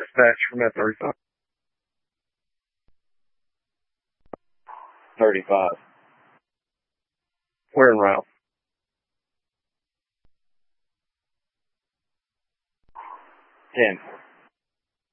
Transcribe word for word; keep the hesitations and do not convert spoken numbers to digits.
dispatch from F thirty-five. thirty-five. Where in Ralph? ten.